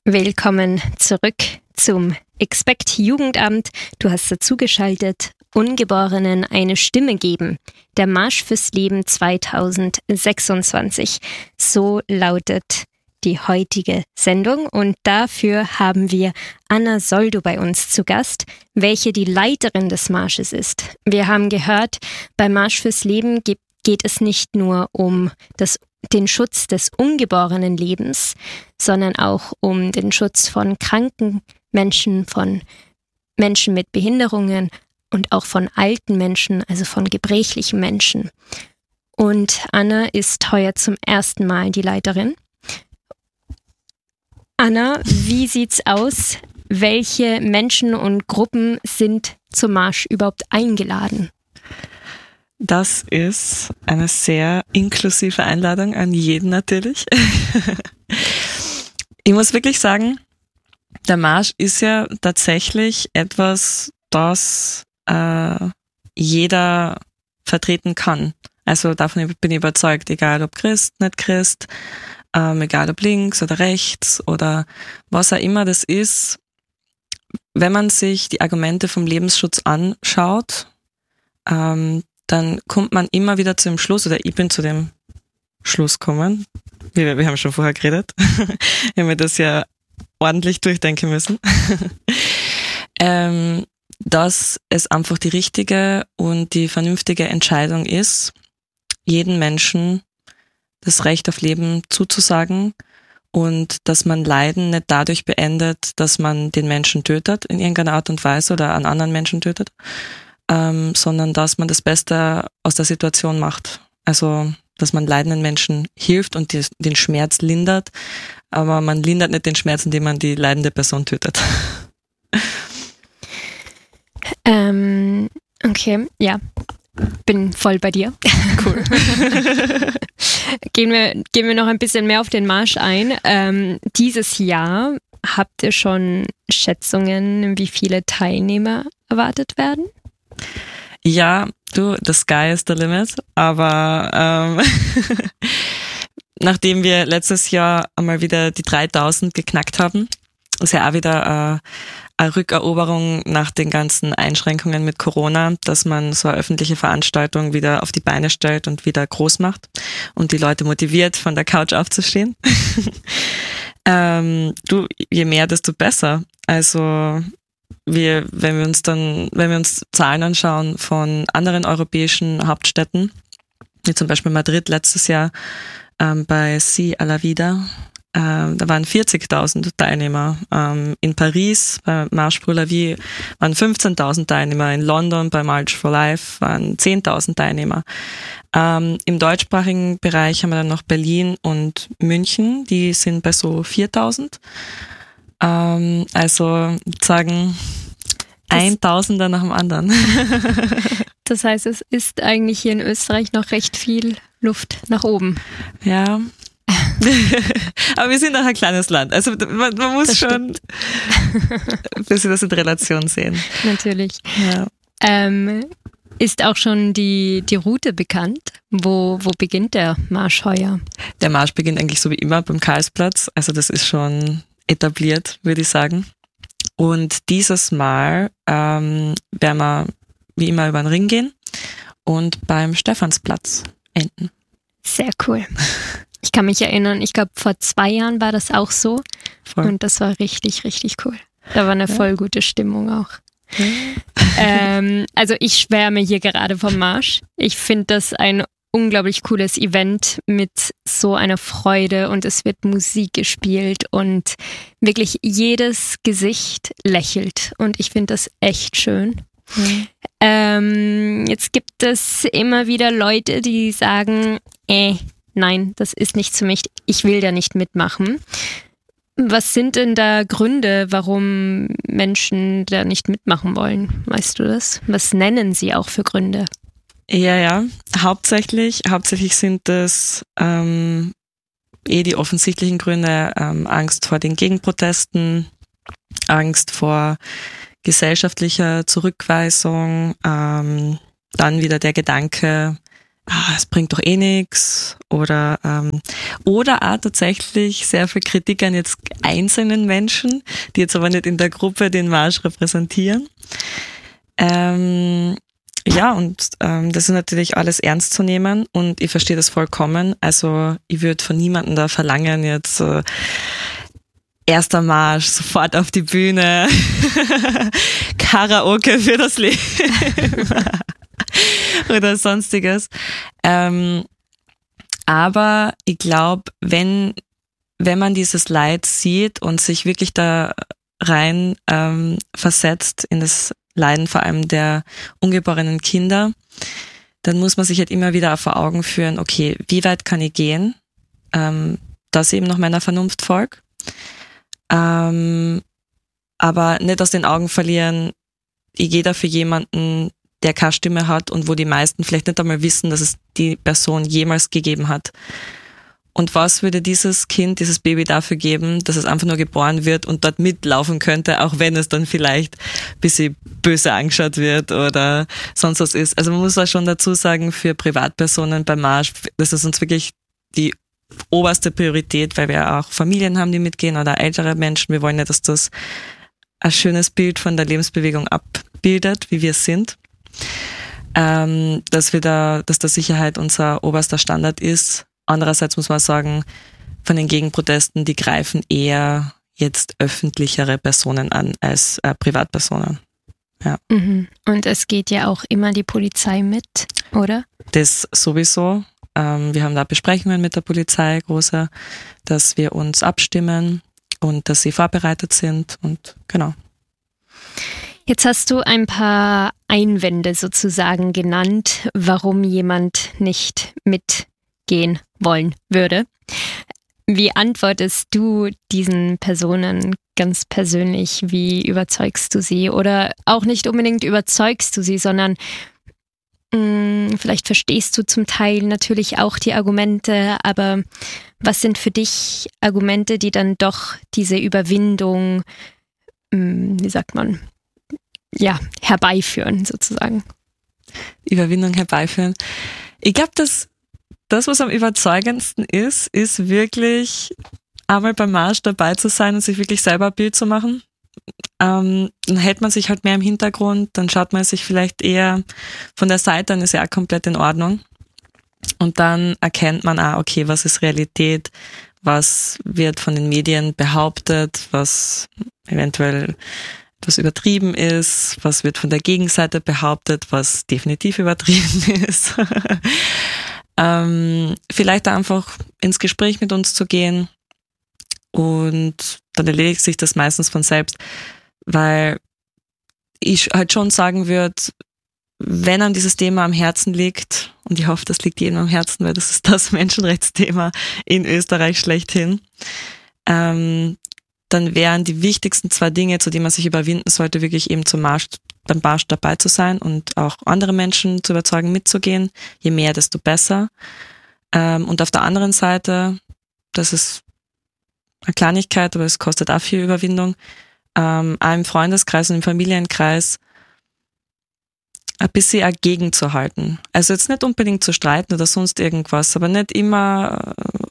Willkommen zurück zum Expect Jugendamt. Du hast dazugeschaltet, Ungeborenen eine Stimme geben. Der Marsch fürs Leben 2026. So lautet die heutige Sendung und dafür haben wir Anna Soldo bei uns zu Gast, welche die Leiterin des Marsches ist. Wir haben gehört, beim Marsch fürs Leben geht es nicht nur um den Schutz des ungeborenen Lebens, sondern auch um den Schutz von kranken Menschen, von Menschen mit Behinderungen und auch von alten Menschen, also von gebrechlichen Menschen. Und Anna ist heuer zum ersten Mal die Leiterin. Anna, wie sieht's aus? Welche Menschen und Gruppen sind zum Marsch überhaupt eingeladen? Das ist eine sehr inklusive Einladung an jeden natürlich. Ich muss wirklich sagen, der Marsch ist ja tatsächlich etwas, das jeder vertreten kann. Also davon bin ich überzeugt, egal ob Christ, nicht Christ, egal ob links oder rechts oder was auch immer das ist. Wenn man sich die Argumente vom Lebensschutz anschaut, dann kommt man immer wieder zu dem Schluss, oder ich bin zu dem Schluss gekommen, wir haben schon vorher geredet, ich habe mir das ja ordentlich durchdenken müssen, dass es einfach die richtige und die vernünftige Entscheidung ist, jeden Menschen das Recht auf Leben zuzusagen und dass man Leiden nicht dadurch beendet, dass man den Menschen tötet in irgendeiner Art und Weise oder an anderen Menschen tötet, sondern dass man das Beste aus der Situation macht. Also, dass man leidenden Menschen hilft und den Schmerz lindert, aber man lindert nicht den Schmerz, indem man die leidende Person tötet. Okay, ja, bin voll bei dir. Cool. Gehen wir noch ein bisschen mehr auf den Marsch ein. Dieses Jahr habt ihr schon Schätzungen, wie viele Teilnehmer erwartet werden? Ja, the sky is the limit, aber nachdem wir letztes Jahr einmal wieder die 3000 geknackt haben, ist ja auch wieder eine Rückeroberung nach den ganzen Einschränkungen mit Corona, dass man so eine öffentliche Veranstaltung wieder auf die Beine stellt und wieder groß macht und die Leute motiviert, von der Couch aufzustehen. Je mehr, desto besser. Also wenn wir uns Zahlen anschauen von anderen europäischen Hauptstädten, wie zum Beispiel Madrid letztes Jahr bei Si a la Vida, da waren 40.000 Teilnehmer. In Paris bei Marche pour la Vie waren 15.000 Teilnehmer. In London bei March for Life waren 10.000 Teilnehmer. Im deutschsprachigen Bereich haben wir dann noch Berlin und München, die sind bei so 4.000. Also sagen ein Tausender nach dem anderen. Das heißt, es ist eigentlich hier in Österreich noch recht viel Luft nach oben. Ja. Aber wir sind auch ein kleines Land. Also man muss das schon ein bisschen das in Relation sehen. Natürlich. Ja. Ist auch schon die Route bekannt? Wo beginnt der Marsch heuer? Der Marsch beginnt eigentlich so wie immer beim Karlsplatz. Also das ist schon etabliert, würde ich sagen. Und dieses Mal werden wir wie immer über den Ring gehen und beim Stephansplatz enden. Sehr cool. Ich kann mich erinnern, ich glaube vor 2 Jahren war das auch so. Voll. Und das war richtig, richtig cool. Da war eine voll gute Stimmung auch. Also ich schwärme hier gerade vom Marsch. Ich finde das ein unglaublich cooles Event mit so einer Freude und es wird Musik gespielt und wirklich jedes Gesicht lächelt und ich finde das echt schön. Jetzt gibt es immer wieder Leute, die sagen, nein, das ist nichts für mich, ich will da nicht mitmachen. Was sind denn da Gründe, warum Menschen da nicht mitmachen wollen? Weißt du das? Was nennen sie auch für Gründe? Ja. Hauptsächlich sind das die offensichtlichen Gründe, Angst vor den Gegenprotesten, Angst vor gesellschaftlicher Zurückweisung, dann wieder der Gedanke, es bringt doch eh nichts oder auch tatsächlich sehr viel Kritik an jetzt einzelnen Menschen, die jetzt aber nicht in der Gruppe den Marsch repräsentieren. Ja, und das ist natürlich alles ernst zu nehmen und ich verstehe das vollkommen. Also ich würde von niemandem da verlangen, jetzt erster Marsch, sofort auf die Bühne, Karaoke für das Leben oder sonstiges. Aber ich glaube, wenn man dieses Leid sieht und sich wirklich da rein versetzt in das Leiden vor allem der ungeborenen Kinder, dann muss man sich halt immer wieder vor Augen führen, okay, wie weit kann ich gehen, dass ich eben noch meiner Vernunft folge, aber nicht aus den Augen verlieren, ich gehe da für jemanden, der keine Stimme hat und wo die meisten vielleicht nicht einmal wissen, dass es die Person jemals gegeben hat. Und was würde dieses Kind, dieses Baby dafür geben, dass es einfach nur geboren wird und dort mitlaufen könnte, auch wenn es dann vielleicht ein bisschen böse angeschaut wird oder sonst was ist. Also man muss auch schon dazu sagen, für Privatpersonen beim Marsch, das ist uns wirklich die oberste Priorität, weil wir auch Familien haben, die mitgehen oder ältere Menschen. Wir wollen ja, dass das ein schönes Bild von der Lebensbewegung abbildet, wie wir sind. Dass da Sicherheit unser oberster Standard ist. Andererseits muss man sagen, von den Gegenprotesten, die greifen eher jetzt öffentlichere Personen an als Privatpersonen. Ja. Und es geht ja auch immer die Polizei mit, oder? Das sowieso. Wir haben da Besprechungen mit der Polizei, große, dass wir uns abstimmen und dass sie vorbereitet sind und genau. Jetzt hast du ein paar Einwände sozusagen genannt, warum jemand nicht mitgehen wollen würde. Wie antwortest du diesen Personen ganz persönlich? Wie überzeugst du sie? Oder auch nicht unbedingt überzeugst du sie, sondern vielleicht verstehst du zum Teil natürlich auch die Argumente, aber was sind für dich Argumente, die dann doch diese Überwindung, wie sagt man, ja, herbeiführen sozusagen? Überwindung herbeiführen. Ich glaube, das, was am überzeugendsten ist wirklich einmal beim Marsch dabei zu sein und sich wirklich selber ein Bild zu machen. Dann hält man sich halt mehr im Hintergrund, dann schaut man sich vielleicht eher von der Seite an, ist ja auch komplett in Ordnung. Und dann erkennt man auch, okay, was ist Realität, was wird von den Medien behauptet, was eventuell etwas übertrieben ist, was wird von der Gegenseite behauptet, was definitiv übertrieben ist. Vielleicht einfach ins Gespräch mit uns zu gehen und dann erledigt sich das meistens von selbst, weil ich halt schon sagen würde, wenn einem dieses Thema am Herzen liegt, und ich hoffe, das liegt jedem am Herzen, weil das ist das Menschenrechtsthema in Österreich schlechthin, dann wären die wichtigsten 2 Dinge, zu denen man sich überwinden sollte, wirklich eben beim Marsch dabei zu sein und auch andere Menschen zu überzeugen, mitzugehen. Je mehr, desto besser. Und auf der anderen Seite, das ist eine Kleinigkeit, aber es kostet auch viel Überwindung, auch im Freundeskreis und im Familienkreis ein bisschen auch gegenzuhalten. Also jetzt nicht unbedingt zu streiten oder sonst irgendwas, aber nicht immer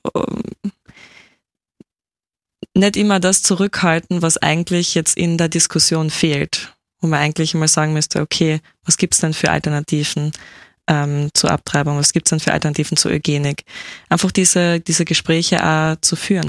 das zurückhalten, was eigentlich jetzt in der Diskussion fehlt. Wo man eigentlich mal sagen müsste, okay, was gibt's denn für Alternativen zur Abtreibung, was gibt's denn für Alternativen zur Eugenik? Einfach diese Gespräche auch zu führen.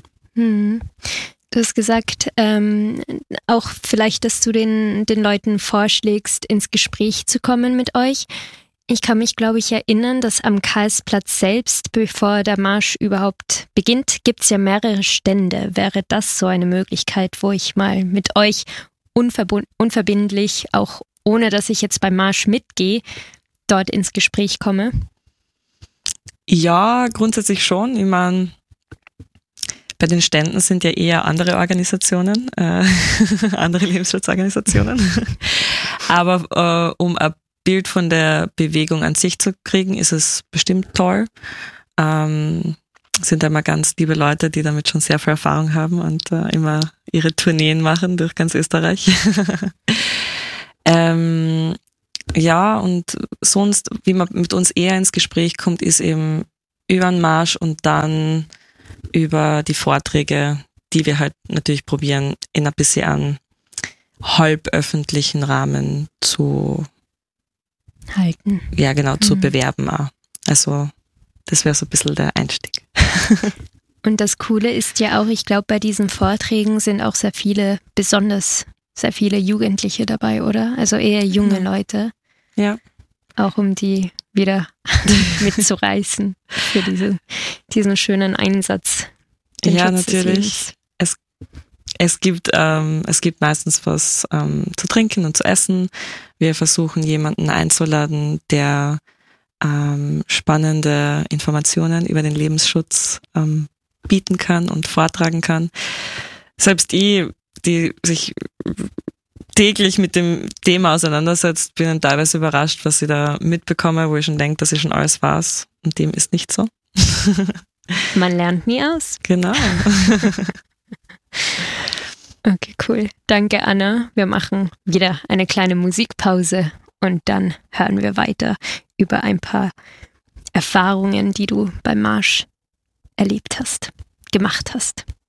Du hast gesagt, auch vielleicht, dass du den Leuten vorschlägst, ins Gespräch zu kommen mit euch. Ich kann mich, glaube ich, erinnern, dass am Karlsplatz selbst, bevor der Marsch überhaupt beginnt, gibt es ja mehrere Stände. Wäre das so eine Möglichkeit, wo ich mal mit euch unverbindlich, auch ohne dass ich jetzt beim Marsch mitgehe, dort ins Gespräch komme? Ja, grundsätzlich schon. Ich meine, bei den Ständen sind ja eher andere Organisationen, andere Lebensschutzorganisationen. Aber um ein Bild von der Bewegung an sich zu kriegen, ist es bestimmt toll. Sind immer ganz liebe Leute, die damit schon sehr viel Erfahrung haben und immer ihre Tourneen machen durch ganz Österreich. Ja, und sonst, wie man mit uns eher ins Gespräch kommt, ist eben über den Marsch und dann über die Vorträge, die wir halt natürlich probieren, in ein bisschen an halböffentlichen Rahmen zu halten. Ja, genau, zu bewerben auch. Also das wäre so ein bisschen der Einstieg. Und das Coole ist ja auch, ich glaube, bei diesen Vorträgen sind auch sehr viele Jugendliche dabei, oder? Also eher junge Leute. Ja. Auch um die wieder mitzureißen für diesen schönen Einsatz. Ja, natürlich. Es gibt meistens was zu trinken und zu essen. Wir versuchen, jemanden einzuladen, der spannende Informationen über den Lebensschutz bieten kann und vortragen kann. Selbst ich, die sich täglich mit dem Thema auseinandersetzt, bin dann teilweise überrascht, was ich da mitbekomme, wo ich schon denke, dass ich schon alles weiß. Und dem ist nicht so. Man lernt nie aus. Genau. Okay, cool. Danke, Anna. Wir machen wieder eine kleine Musikpause und dann hören wir weiter über ein paar Erfahrungen, die du beim Marsch gemacht hast.